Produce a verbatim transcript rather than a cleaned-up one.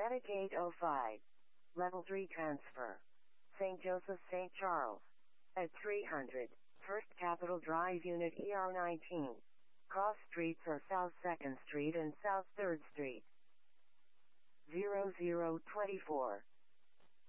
Medicaid oh five. Level three transfer. Saint Joseph Saint Charles. At three hundred. First Capitol Drive Unit E R nineteen. Cross streets are South second Street and South third Street. zero zero two four.